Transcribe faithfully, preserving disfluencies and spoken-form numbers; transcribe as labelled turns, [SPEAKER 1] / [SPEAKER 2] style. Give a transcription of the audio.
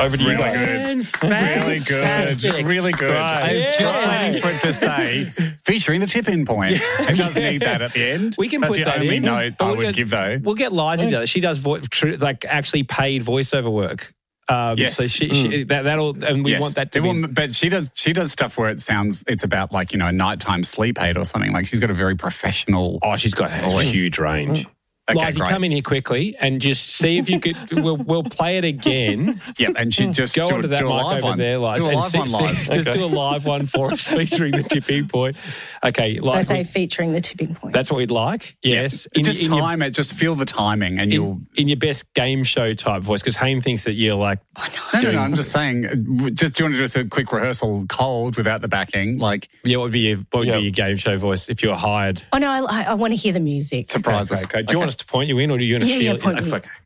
[SPEAKER 1] Over to you
[SPEAKER 2] Really
[SPEAKER 1] guys.
[SPEAKER 2] good. Really good. Really good.
[SPEAKER 1] Right.
[SPEAKER 2] I was just
[SPEAKER 1] Yeah.
[SPEAKER 2] waiting for it to say featuring the tipping point. It does need that at the end.
[SPEAKER 1] We can
[SPEAKER 2] That's
[SPEAKER 1] put
[SPEAKER 2] the
[SPEAKER 1] that
[SPEAKER 2] only
[SPEAKER 1] in.
[SPEAKER 2] note
[SPEAKER 1] But
[SPEAKER 2] I
[SPEAKER 1] we'll
[SPEAKER 2] would
[SPEAKER 1] get-
[SPEAKER 2] give, though.
[SPEAKER 1] We'll get Liza to do that. She does vo- tr- like actually paid voiceover work. Um,
[SPEAKER 2] Yes.
[SPEAKER 1] So she, she that, that'll and we
[SPEAKER 2] Yes.
[SPEAKER 1] want that to
[SPEAKER 2] It
[SPEAKER 1] be.
[SPEAKER 2] will- but she does she does stuff where it sounds it's about like, you know, a nighttime sleep aid or something. Like she's got a very professional
[SPEAKER 1] Oh, she's got a
[SPEAKER 2] voice.
[SPEAKER 1] huge range.
[SPEAKER 2] Okay,
[SPEAKER 1] Liza,
[SPEAKER 2] great.
[SPEAKER 1] come in here quickly and just see if you could. we'll, we'll play it again.
[SPEAKER 2] Yep, and she just
[SPEAKER 1] Go
[SPEAKER 2] do,
[SPEAKER 1] onto
[SPEAKER 2] a-
[SPEAKER 1] that
[SPEAKER 2] do a
[SPEAKER 1] mic
[SPEAKER 2] live
[SPEAKER 1] over
[SPEAKER 2] one.
[SPEAKER 1] there, Liza.
[SPEAKER 2] Do a
[SPEAKER 1] and
[SPEAKER 2] live
[SPEAKER 1] see-
[SPEAKER 2] one,
[SPEAKER 1] see-
[SPEAKER 2] Liza.
[SPEAKER 1] Just do a live one for us featuring the tipping point. Okay,
[SPEAKER 3] So I
[SPEAKER 1] like
[SPEAKER 3] say featuring the tipping point.
[SPEAKER 1] that's what we'd like. Yes,
[SPEAKER 2] In, just
[SPEAKER 1] in your-
[SPEAKER 2] time it, just feel the timing and you'll...
[SPEAKER 1] in, in your best game show type voice, because Haim thinks that you're like,
[SPEAKER 2] No, no,
[SPEAKER 1] doing-
[SPEAKER 2] no, I'm just saying, uh, just do you want to do just a quick rehearsal cold without the backing? Like,
[SPEAKER 1] yeah, what would be your, what would
[SPEAKER 4] Yeah.
[SPEAKER 1] be your game show voice if you were hired?
[SPEAKER 3] Oh, no, I, I want to hear the music.
[SPEAKER 2] surprise us.
[SPEAKER 1] Okay. Do you want us to point you in, or do you want to
[SPEAKER 3] Yeah,
[SPEAKER 1] feel
[SPEAKER 3] yeah,
[SPEAKER 1] it?
[SPEAKER 3] point me in.
[SPEAKER 1] Okay.